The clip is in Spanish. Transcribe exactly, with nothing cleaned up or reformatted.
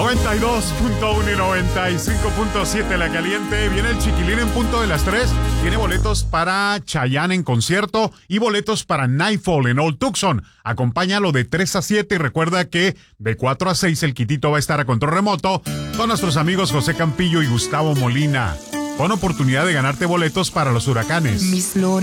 noventa y dos punto uno y noventa y cinco punto siete La Caliente. Viene el Chiquilín en punto de las tres. Tiene boletos para Chayanne en concierto y boletos para Nightfall en Old Tucson. Acompáñalo de tres a siete y recuerda que de cuatro a seis el Quitito va a estar a control remoto con nuestros amigos José Campillo y Gustavo Molina, con oportunidad de ganarte boletos para los Huracanes. Mis